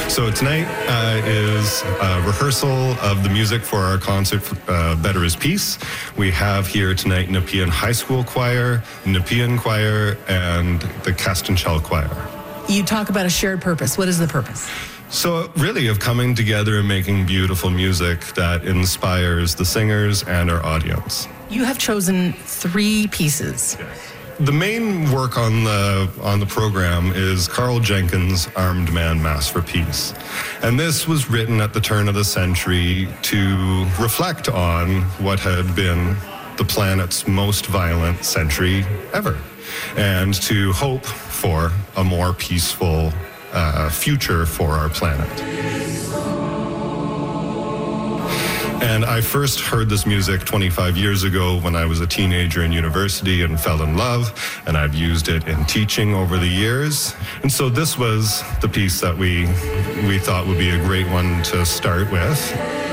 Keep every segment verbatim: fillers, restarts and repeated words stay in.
So tonight uh, is a rehearsal of the music for our concert, uh, Better is Peace. We have here tonight Nepean High School Choir, Nepean Choir, and the Castanchel Choir. You talk about a shared purpose. What is the purpose? So really of coming together and making beautiful music that inspires the singers and our audience. You have chosen three pieces. Yes. The main work on the on the program is Carl Jenkins' Armed Man Mass for Peace. And this was written at the turn of the century to reflect on what had been the planet's most violent century ever, and to hope for a more peaceful uh, future for our planet. And I first heard this music twenty-five years ago when I was a teenager in university and fell in love, and I've used it in teaching over the years. And so this was the piece that we we thought would be a great one to start with.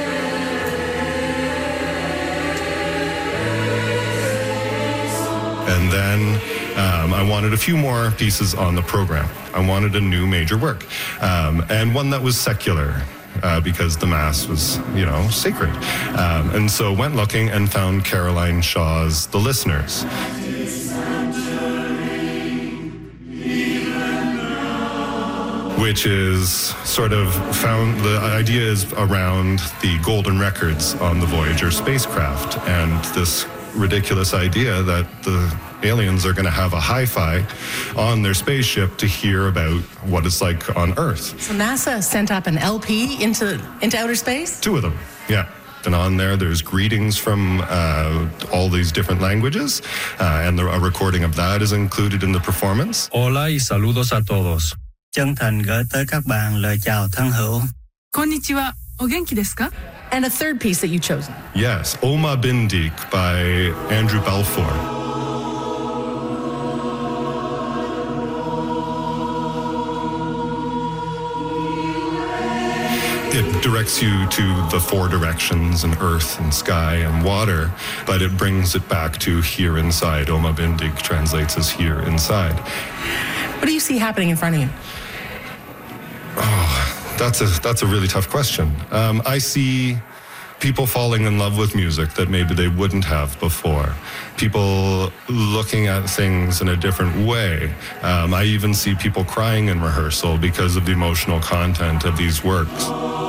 And then um, I wanted a few more pieces on the program. I wanted a new major work, um, and one that was secular. Uh, because the Mass was, you know, sacred. Um, and so went looking and found Caroline Shaw's The Listeners. Which is sort of found, the idea is around the golden records on the Voyager spacecraft, and this ridiculous idea that the aliens are going to have a hi-fi on their spaceship to hear about what it's like on Earth. So NASA sent up an L P into into outer space? Two of them, yeah. And on there, there's greetings from uh, all these different languages, uh, and the, a recording of that is included in the performance. Hola y saludos a todos. Chân thành gửi tới các bạn lời chào thân hữu. Konnichiwa, o genki desu ka? And a third piece that you've chosen. Yes, Oma Bindik by Andrew Balfour. It directs you to the four directions and earth and sky and water, but it brings it back to here inside. Oma Bindik translates as here inside. What do you see happening in front of you? Oh, that's a that's a really tough question. Um, I see people falling in love with music that maybe they wouldn't have before. People looking at things in a different way. Um, I even see people crying in rehearsal because of the emotional content of these works.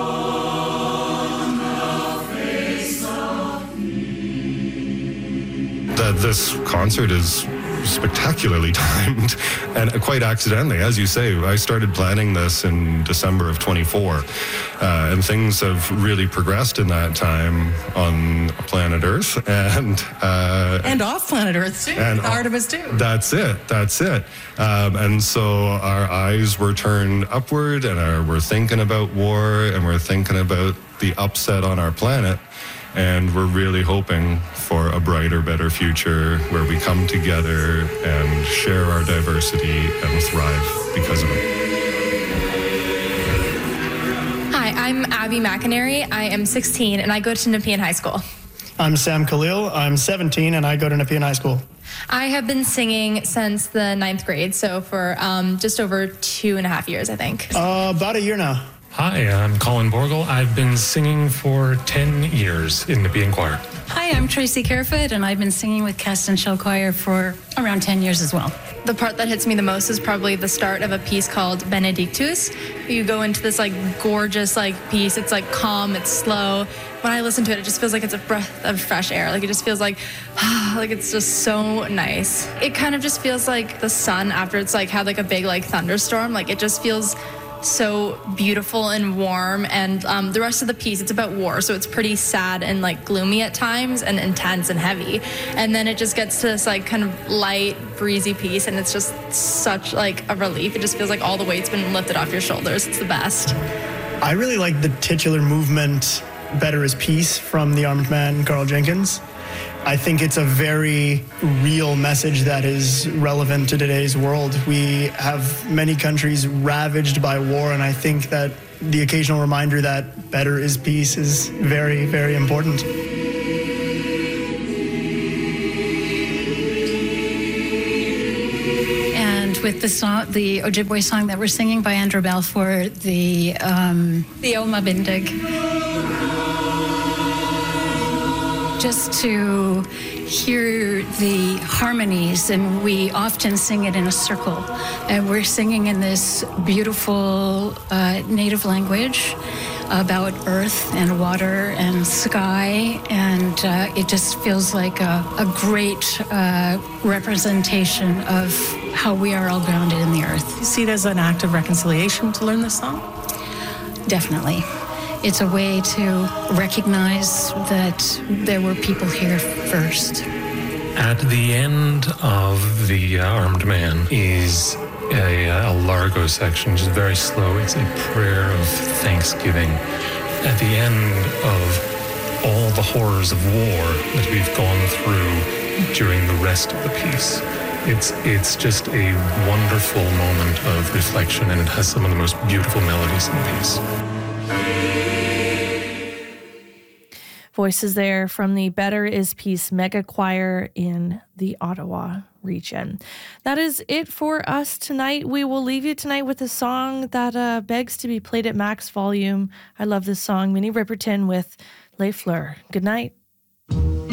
That this concert is spectacularly timed, and quite accidentally, as you say. I started planning this in December of twenty-four, uh, and things have really progressed in that time on planet Earth, and uh, and off planet Earth too, and Artemis too. That's it. That's it. Um, and so our eyes were turned upward, and our, we're thinking about war, and we're thinking about the upset on our planet. And we're really hoping for a brighter, better future where we come together and share our diversity and thrive because of it. Hi, I'm Abby McInerney. I am sixteen and I go to Nepean High School. I'm Sam Khalil. I'm seventeen and I go to Nepean High School. I have been singing since the ninth grade, so for um, just over two and a half years, I think. Uh, about a year now. Hi, I'm Colin Borgel. I've been singing for ten years in Nepean Choir. Hi, I'm Tracy Carefoot, and I've been singing with Castanchel Choir for around ten years as well. The part that hits me the most is probably the start of a piece called Benedictus. You go into this like gorgeous like piece. It's like calm, it's slow. When I listen to it, it just feels like it's a breath of fresh air. Like it just feels like, like it's just so nice. It kind of just feels like the sun after it's like had like a big like thunderstorm. Like it just feels so beautiful and warm, and um, the rest of the piece, it's about war, so it's pretty sad and like gloomy at times and intense and heavy, and then it just gets to this like kind of light breezy piece, and it's just such like a relief. It just feels like all the weight's been lifted off your shoulders. It's the best. I really like the titular movement Better is Peace from the Armed Man Carl Jenkins. I think it's a very real message that is relevant to today's world. We have many countries ravaged by war, and I think that the occasional reminder that better is peace is very, very important. And with the song, the Ojibwe song that we're singing by Andrew Balfour, the um, the Oma Bindig. Just to hear the harmonies, and we often sing it in a circle, and we're singing in this beautiful uh, native language about earth and water and sky, and uh, it just feels like a, a great uh, representation of how we are all grounded in the earth. You see it as an act of reconciliation to learn this song? Definitely. It's a way to recognize that there were people here first. At the end of the uh, Armed Man is a, a Largo section, just very slow. It's a prayer of thanksgiving. At the end of all the horrors of war that we've gone through during the rest of the piece, it's it's just a wonderful moment of reflection, and it has some of the most beautiful melodies in the piece. Voices there from the Better Is Peace Mega Choir in the Ottawa region. That is it for us tonight. We will leave you tonight with a song that uh, begs to be played at max volume. I love this song, Minnie Riperton with Les Fleurs. Good night.